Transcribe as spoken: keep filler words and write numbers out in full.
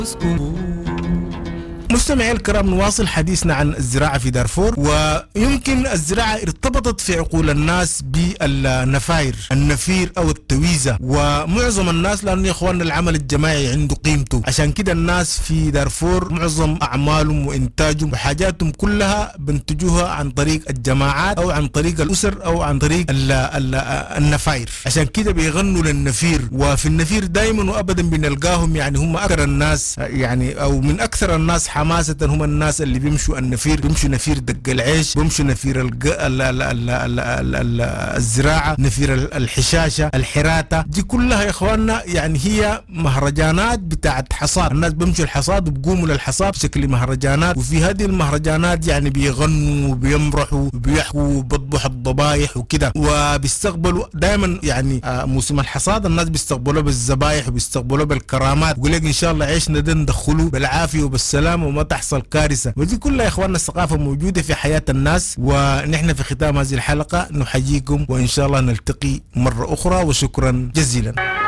مستمعي الكرام، نواصل حديثنا عن الزراعة في دارفور. ويمكن الزراعة ارتبطت في عقول الناس بالنفاير، النفير أو التويزة، ومعظم الناس لأنه يا إخواننا العمل الجماعي عنده قيمته، عشان كده الناس في دارفور معظم أعمالهم وإنتاجهم وحاجاتهم كلها بنتجوها عن طريق الجماعات أو عن طريق الأسر أو عن طريق ال ال النفاير. عشان كده بيغنوا للنفير، وفي النفير دايما وأبدا بنلقاهم يعني هم أكثر الناس يعني أو من أكثر الناس حماسة هم الناس اللي بيمشوا النفير، بيمشوا نفير دق العيش، بيمشوا نفير الج... ال... ال... ال... ال... ال... ال... الزراعة، نفير الحشاشة، الحراتة، دي كلها يا اخواننا يعني هي مهرجانات بتاعت حصاد. الناس بيمشوا الحصاد وبقوموا للحصاد بشكل مهرجانات، وفي هذه المهرجانات يعني بيغنوا وبيمرحوا وبيحكوا وبيطبخوا الضبايح وكده، وبيستقبلوا دائما يعني آه موسم الحصاد الناس بيستقبلوا بالذبايح وبيستقبلوا بالكرامات، ويقول لك ان شاء الله عيشنا ده ندخلوه بالعافية وبالسلامة وما تحصل كارثة. ودي كلها يا اخواننا الثقافة موجودة في حياة الناس. ونحن في ختام هذه الحلقة نحييكم، وان شاء الله نلتقي مرة اخرى، وشكرا جزيلا.